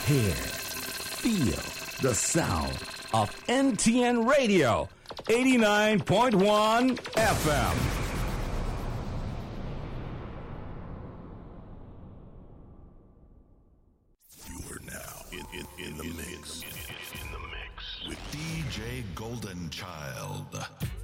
hear, feel the sound of NTN Radio 89.1 FM. You are now in the mix with DJ Golden Child.